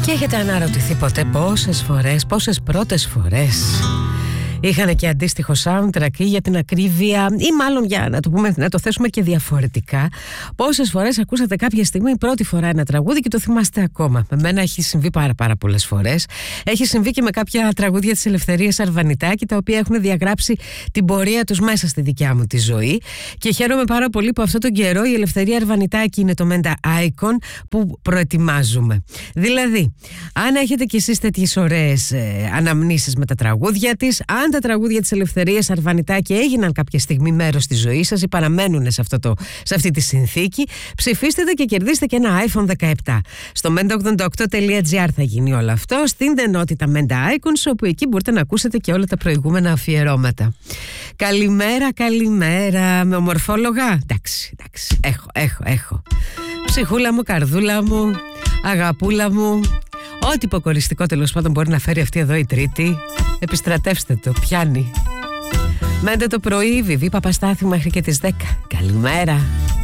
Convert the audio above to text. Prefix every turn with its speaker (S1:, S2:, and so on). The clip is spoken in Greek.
S1: Και έχετε αναρωτηθεί ποτέ πόσες πρώτες φορές είχαν και αντίστοιχο soundtrack, ή για την ακρίβεια, ή μάλλον για να το θέσουμε και διαφορετικά, πόσες φορές ακούσατε κάποια στιγμή πρώτη φορά ένα τραγούδι και το θυμάστε ακόμα? Με μένα έχει συμβεί πάρα πολλές φορές. Έχει συμβεί και με κάποια τραγούδια της Ελευθερίας Αρβανιτάκη, τα οποία έχουν διαγράψει την πορεία τους μέσα στη δικιά μου τη ζωή. Και χαίρομαι πάρα πολύ που αυτόν τον καιρό η Ελευθερία Αρβανιτάκη είναι το Menta Icon που προετοιμάζουμε. Δηλαδή, αν έχετε κι εσείς τέτοιες ωραίες αναμνήσεις με τα τραγούδια της, αν τα τραγούδια της Ελευθερίας Αρβανιτάκη έγιναν κάποια στιγμή μέρος της ζωής σας ή παραμένουν σε αυτή τη συνθήκη, ψηφίστε τα και κερδίστε και ένα iPhone 17. Στο menta88.gr θα γίνει όλο αυτό, στην ενότητα Menta Icons, όπου εκεί μπορείτε να ακούσετε και όλα τα προηγούμενα αφιερώματα. Καλημέρα, με ομορφόλογα. Εντάξει, έχω. Ψυχούλα μου, καρδούλα μου, αγαπούλα μου, ό,τι υποκοριστικό τέλος πάντων μπορεί να φέρει αυτή εδώ η Τρίτη, επιστρατεύστε το, πιάνει. Μέντε το πρωί, Βιβί Παπαστάθη μέχρι και τις 10. Καλημέρα.